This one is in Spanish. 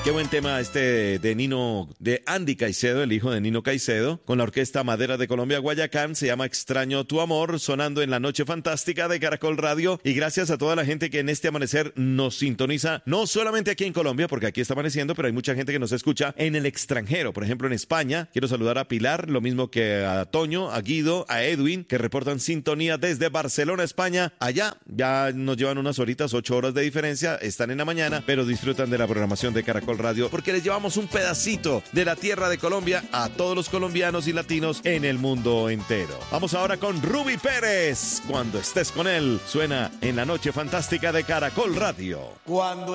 Qué buen tema este de Andy Caicedo, el hijo de Nino Caicedo, con la Orquesta Madera de Colombia Guayacán. Se llama Extraño tu amor, sonando en la noche fantástica de Caracol Radio. Y gracias a toda la gente que en este amanecer nos sintoniza, no solamente aquí en Colombia, porque aquí está amaneciendo, pero hay mucha gente que nos escucha en el extranjero. Por ejemplo, en España. Quiero saludar a Pilar, lo mismo que a Toño, a Guido, a Edwin, que reportan sintonía desde Barcelona, España. Allá ya nos llevan unas horitas, 8 horas de diferencia, están en la mañana, pero disfrutan de la programación de Caracol Radio, porque les llevamos un pedacito de la tierra de Colombia a todos los colombianos y latinos en el mundo entero. Vamos ahora con Ruby Pérez. Cuando estés con él, suena en la noche fantástica de Caracol Radio. Cuando